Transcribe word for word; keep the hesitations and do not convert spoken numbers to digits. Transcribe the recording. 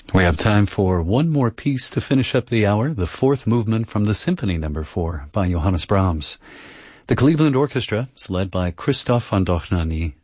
We have time for one more piece to finish up the hour, the fourth movement from the Symphony Number Four by Johannes Brahms. The Cleveland Orchestra is led by Christoph von Dohnanyi